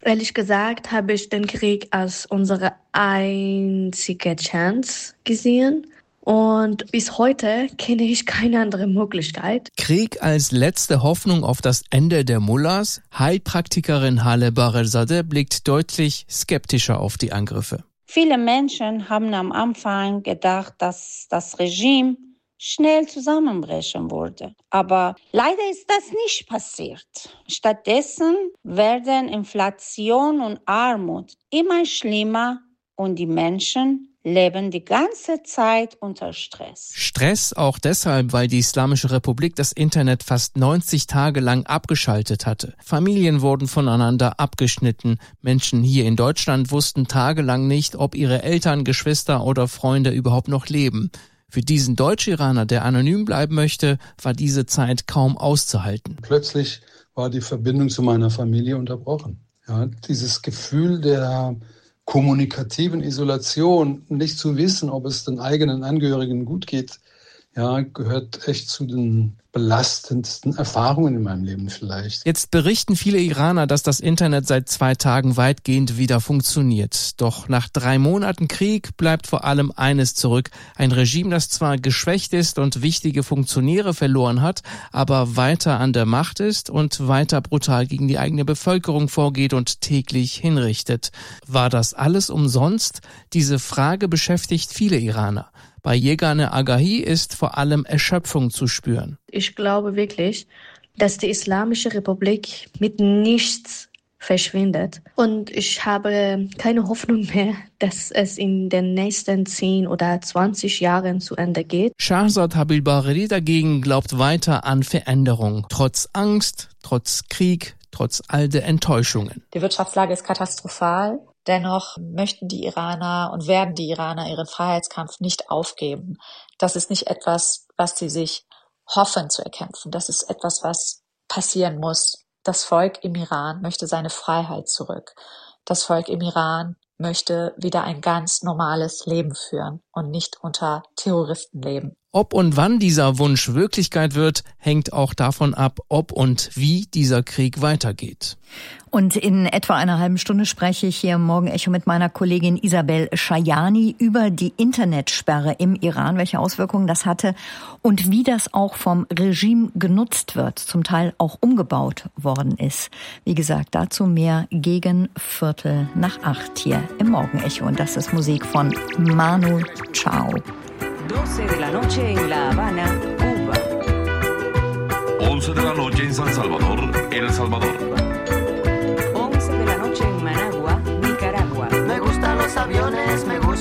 Ehrlich gesagt habe ich den Krieg als unsere einzige Chance gesehen. Und bis heute kenne ich keine andere Möglichkeit. Krieg als letzte Hoffnung auf das Ende der Mullahs? Heilpraktikerin Hale Bahrelzadeh blickt deutlich skeptischer auf die Angriffe. Viele Menschen haben am Anfang gedacht, dass das Regime schnell zusammenbrechen würde. Aber leider ist das nicht passiert. Stattdessen werden Inflation und Armut immer schlimmer und die Menschen leben die ganze Zeit unter Stress. Stress auch deshalb, weil die Islamische Republik das Internet fast 90 Tage lang abgeschaltet hatte. Familien wurden voneinander abgeschnitten. Menschen hier in Deutschland wussten tagelang nicht, ob ihre Eltern, Geschwister oder Freunde überhaupt noch leben. Für diesen Deutsch-Iraner, der anonym bleiben möchte, war diese Zeit kaum auszuhalten. Plötzlich war die Verbindung zu meiner Familie unterbrochen. Ja, dieses Gefühl der kommunikativen Isolation, nicht zu wissen, ob es den eigenen Angehörigen gut geht, ja, gehört echt zu den belastendsten Erfahrungen in meinem Leben vielleicht. Jetzt berichten viele Iraner, dass das Internet seit 2 Tagen weitgehend wieder funktioniert. Doch nach 3 Monaten Krieg bleibt vor allem eines zurück. Ein Regime, das zwar geschwächt ist und wichtige Funktionäre verloren hat, aber weiter an der Macht ist und weiter brutal gegen die eigene Bevölkerung vorgeht und täglich hinrichtet. War das alles umsonst? Diese Frage beschäftigt viele Iraner. Bei Yegane Agahi ist vor allem Erschöpfung zu spüren. Ich glaube wirklich, dass die Islamische Republik mit nichts verschwindet. Und ich habe keine Hoffnung mehr, dass es in den nächsten 10 oder 20 Jahren zu Ende geht. Shahzad Habil Bagheri dagegen glaubt weiter an Veränderung. Trotz Angst, trotz Krieg, trotz all der Enttäuschungen. Die Wirtschaftslage ist katastrophal. Dennoch möchten die Iraner und werden die Iraner ihren Freiheitskampf nicht aufgeben. Das ist nicht etwas, was sie sich hoffen zu erkämpfen. Das ist etwas, was passieren muss. Das Volk im Iran möchte seine Freiheit zurück. Das Volk im Iran möchte wieder ein ganz normales Leben führen und nicht unter Terroristen leben. Ob und wann dieser Wunsch Wirklichkeit wird, hängt auch davon ab, ob und wie dieser Krieg weitergeht. Und in etwa einer halben Stunde spreche ich hier im Morgenecho mit meiner Kollegin Isabel Shayani über die Internetsperre im Iran, welche Auswirkungen das hatte und wie das auch vom Regime genutzt wird, zum Teil auch umgebaut worden ist. Wie gesagt, dazu mehr gegen 7:45 hier im Morgenecho. Und das ist Musik von Manu Chao. 12 de la noche en La Habana, Cuba. 11 de la noche en San Salvador, El Salvador. 11 de la noche en Managua, Nicaragua. Me gustan los aviones, me gusta